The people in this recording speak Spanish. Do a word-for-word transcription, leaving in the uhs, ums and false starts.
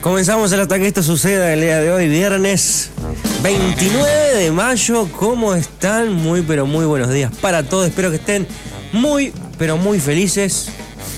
Comenzamos el ataque, esto sucede el día de hoy, viernes veintinueve de mayo. ¿Cómo están? Muy pero muy buenos días para todos. Espero que estén muy pero muy felices.